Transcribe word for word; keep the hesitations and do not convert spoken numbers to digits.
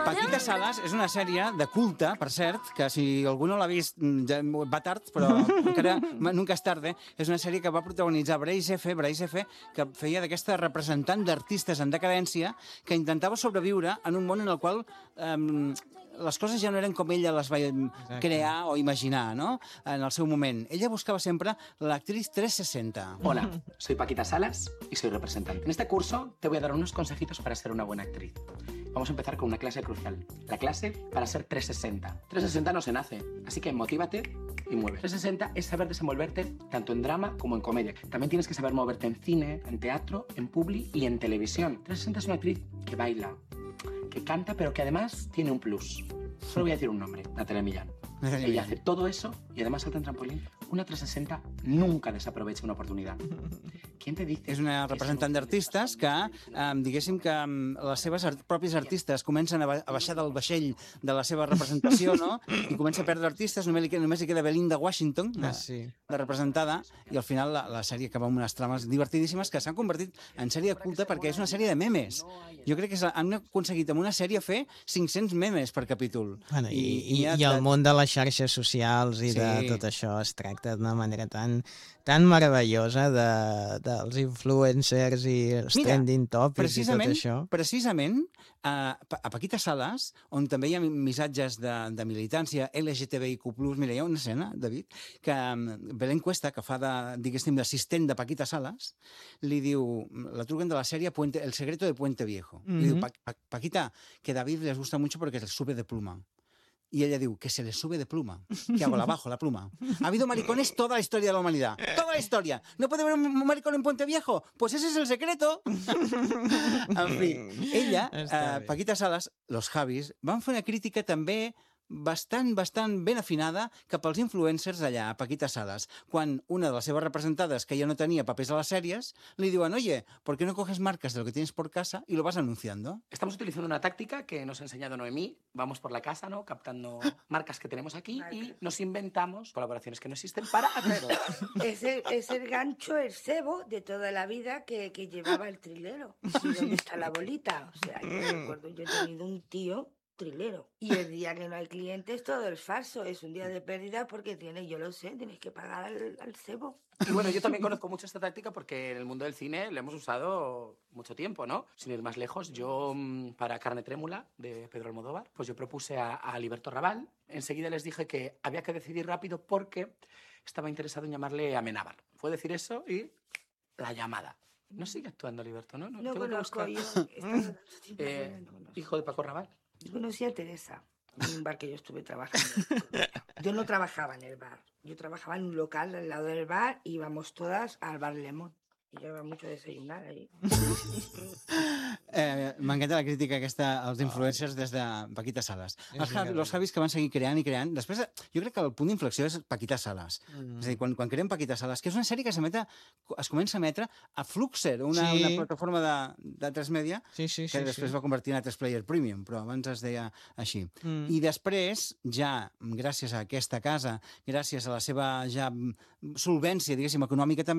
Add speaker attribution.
Speaker 1: Paquita Salas és una sèrie de culte, per cert, que si algú no l'ha vist ja va tard, però encara nunca és tarde. És una sèrie que va protagonitzar Brais F, Brais F, que feia d'aquesta representant d'artistes en decadència que intentava sobreviure en un món en el qual eh, les coses ja no eren com ella les va crear o imaginar, ¿no? En el seu moment. Ella buscava sempre l'actriz trescientos sesenta.
Speaker 2: Hola, soy Paquita Salas y soy representante. En este curso te voy a dar unos consejitos para ser una buena actriz. Vamos a empezar con una clase crucial. La clase para ser trescientos sesenta. trescientos sesenta no se nace, así que motívate y mueve. trescientos sesenta es saber desenvolverte tanto en drama como en comedia. También tienes que saber moverte en cine, en teatro, en publi y en televisión. trescientos sesenta es una actriz que baila, que canta, pero que además tiene un plus. Solo voy a decir un nombre, Natalia Millán. Ella hace todo eso y además salta en trampolín. Una trescientos sesenta nunca desaprovecha una oportunidad. ¿Quién te dice?
Speaker 1: És una representant d'artistes que, eh, diguéssim que les seves art pròpies artistes comencen a, ba a baixar del vaixell de la seva representació, no? I comença a perdre artistes, només li queda, només li queda Belinda Washington, de,
Speaker 3: Ah, sí.
Speaker 1: de representada, i al final la, la sèrie acaba amb unes trames divertidíssimes que s'han convertit en sèrie de culte perquè és una sèrie de memes. Jo crec que han aconseguit amb una sèrie fer cinc-cents memes per capítol.
Speaker 3: Bueno, i, i,
Speaker 1: ha
Speaker 3: i el món de les xarxes socials i
Speaker 1: Sí.
Speaker 3: de tot això es tracta d'una manera tan, tan meravellosa de, dels influencers i els
Speaker 1: Mira,
Speaker 3: trending topics i tot
Speaker 1: precisament,
Speaker 3: això.
Speaker 1: precisament a, a Paquita Salas, on també hi ha missatges de, de militància L G T B I Q plus, mira, hi ha una escena, David, que um, Belén Cuesta, que fa de, diguéssim, d'assistent de Paquita Salas, li diu, la truquen de la sèrie Puente, El secreto de Puente Viejo. Mm -hmm. Li diu, pa, pa, Paquita, que David les gusta mucho porque les sube de pluma. Y ella diu, que se les sube de pluma. ¿Qué hago? La bajo, la pluma. Ha habido maricones toda la historia de la humanidad. Toda la historia. ¿No puede haber un maricón en Puente Viejo? Pues ese es el secreto. En fi, ella, eh, Paquita Salas, los Javis, van fer una crítica també bastant, bastant ben afinada cap als influencers allà, a Paquita Salas, quan una de les seves representades, que ja no tenia papers a les sèries, li diuen, oye, ¿por qué no coges marcas de lo que tienes por casa y lo vas anunciando?
Speaker 2: Estamos utilizando una táctica que nos ha enseñado Noemí. Vamos por la casa, ¿no? Captando marcas que tenemos aquí y nos inventamos colaboraciones que no existen para atraerlas.
Speaker 4: Es el, es el gancho, el cebo de toda la vida que, que llevaba el trilero. ¿Y dónde está la bolita? O sea, yo recuerdo, yo he tenido un tío trilero. Y el día que no hay clientes, todo es falso. Es un día de pérdida porque tiene, yo lo sé, tienes que pagar al, al cebo.
Speaker 2: Y bueno, yo también conozco mucho esta táctica porque en el mundo del cine lo hemos usado mucho tiempo, ¿no? Sin ir más lejos, yo para Carne Trémula, de Pedro Almodóvar, pues yo propuse a, a Liberto Raval. Enseguida les dije que había que decidir rápido porque estaba interesado en llamarle Amenábar. Fue decir eso y la llamada. No sigue actuando Liberto, ¿no?
Speaker 4: No,
Speaker 2: Tengo que
Speaker 4: conozco
Speaker 2: buscar.
Speaker 4: yo.
Speaker 2: eh,
Speaker 4: no conozco.
Speaker 2: Hijo de Paco Raval.
Speaker 4: Yo conocí a Teresa, en un bar que yo estuve trabajando. Yo no trabajaba en el bar. Yo trabajaba en un local al lado del bar y íbamos todas al bar Lemon. I jo iba mucho a desayunar ahí.
Speaker 1: Eh, M'encanta la crítica aquesta als influencers des de Paquita Salas. Els Javi, los Javis que van seguir creant i creant. Després, jo crec que el punt d'inflexió és Paquita Salas. Mm. És a dir, quan, quan creem Paquita Salas, que és una sèrie que s'emeta, es comença a emetre a Fluxer, una,
Speaker 3: Sí.
Speaker 1: una plataforma de, de tres Media,
Speaker 3: Sí, sí,
Speaker 1: que
Speaker 3: sí,
Speaker 1: després
Speaker 3: sí.
Speaker 1: va convertir en a tres Player Premium, però abans es deia així.
Speaker 3: Mm.
Speaker 1: I després, ja, gràcies a aquesta casa, gràcies a la seva ja solvència, diguéssim, econòmica també,